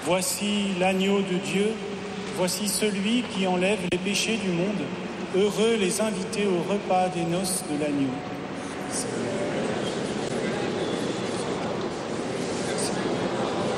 Voici l'agneau de Dieu, voici celui qui enlève les péchés du monde. Heureux les invités au repas des noces de l'agneau. Seigneur.